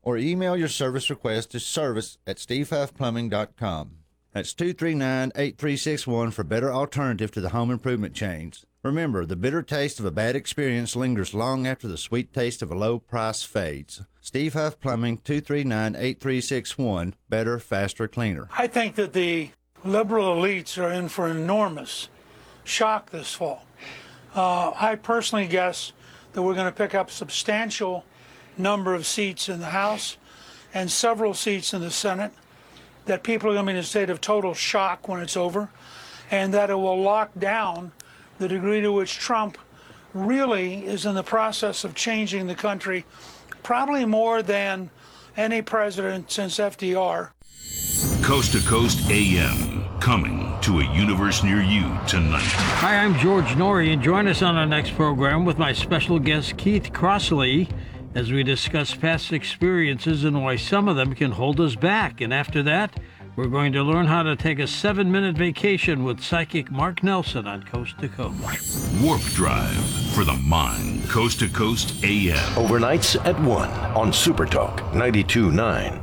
or email your service request to service@stevehuffplumbing.com. That's 239-8361 for better alternative to the home improvement chains. Remember, the bitter taste of a bad experience lingers long after the sweet taste of a low price fades. Steve Huff Plumbing, 239-8361. Better, faster, cleaner. I think that the liberal elites are in for an enormous shock this fall. I personally guess that we're going to pick up a substantial number of seats in the House and several seats in the Senate, that people are going to be in a state of total shock when it's over, and that it will lock down the degree to which Trump really is in the process of changing the country, probably more than any president since FDR. Coast to Coast AM, coming to a universe near you tonight. Hi, I'm George Norrie, and join us on our next program with my special guest, Keith Crossley, as we discuss past experiences and why some of them can hold us back. And after that, we're going to learn how to take a 7-minute vacation with psychic Mark Nelson on Coast to Coast. Warp Drive for the mind. Coast to Coast AM. Overnights at 1 on Super Talk 92.9.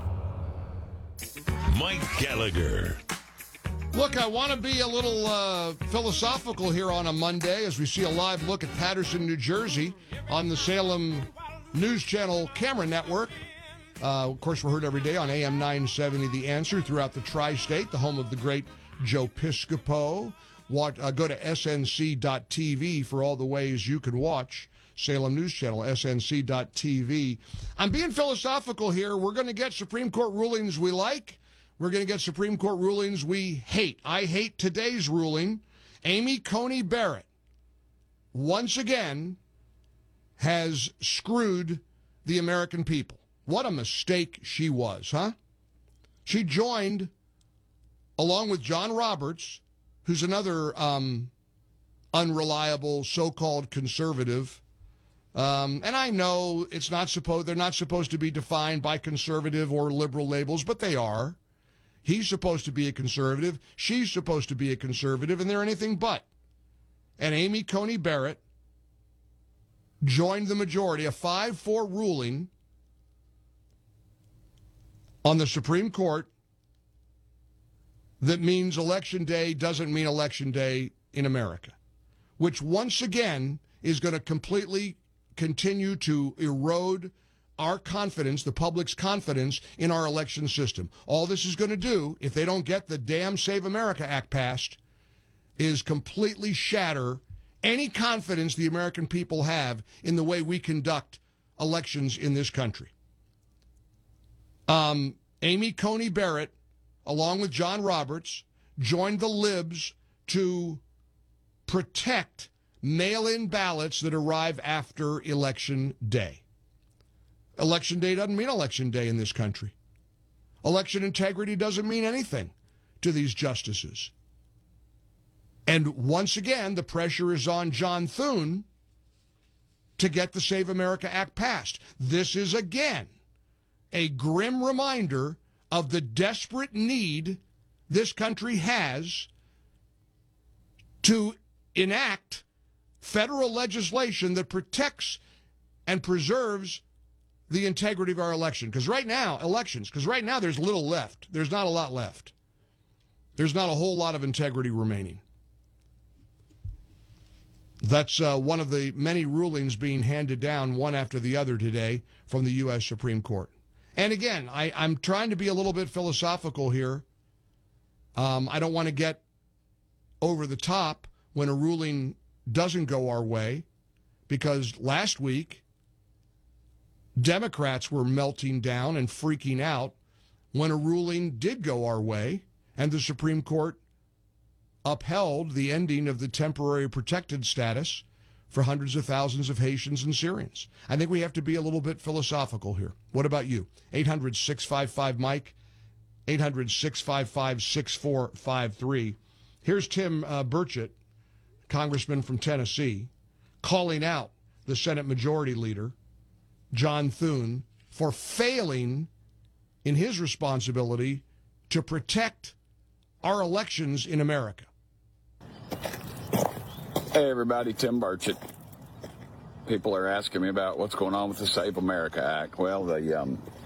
Mike Gallagher. Look, I want to be a little philosophical here on a Monday as we see a live look at Paterson, New Jersey on the Salem News Channel camera network. Of course, we're heard every day on AM 970 The Answer throughout the tri-state, the home of the great Joe Piscopo. Go to snc.tv for all the ways you can watch Salem News Channel, snc.tv. I'm being philosophical here. We're going to get Supreme Court rulings we like. We're going to get Supreme Court rulings we hate. I hate today's ruling. Amy Coney Barrett, once again, has screwed the American people. What a mistake she was, huh? She joined, along with John Roberts, who's another unreliable so-called conservative. And I know they're not supposed to be defined by conservative or liberal labels, but they are. He's supposed to be a conservative. She's supposed to be a conservative, and they're anything but. And Amy Coney Barrett joined the majority, a 5-4 ruling on the Supreme Court that means Election Day doesn't mean Election Day in America, which once again is going to completely continue to erode our confidence, the public's confidence in our election system. All this is going to do, if they don't get the damn Save America Act passed, is completely shatter any confidence the American people have in the way we conduct elections in this country. Amy Coney Barrett, along with John Roberts, joined the libs to protect mail-in ballots that arrive after Election Day. Election Day doesn't mean Election Day in this country. Election integrity doesn't mean anything to these justices. And once again, the pressure is on John Thune to get the Save America Act passed. This is, again, a grim reminder of the desperate need this country has to enact federal legislation that protects and preserves the integrity of our election. Because right now, there's little left. There's not a lot left. There's not a whole lot of integrity remaining. That's one of the many rulings being handed down one after the other today from the U.S. Supreme Court. And again, I'm trying to be a little bit philosophical here. I don't want to get over the top when a ruling doesn't go our way, because last week, Democrats were melting down and freaking out when a ruling did go our way, and the Supreme Court upheld the ending of the temporary protected status for hundreds of thousands of Haitians and Syrians. I think we have to be a little bit philosophical here. What about you? 800-655-MIKE, 800-655-6453. Here's Tim Burchett, congressman from Tennessee, calling out the Senate Majority Leader, John Thune, for failing in his responsibility to protect our elections in America. Hey, everybody, Tim Burchett. People are asking me about what's going on with the Save America Act. Well, the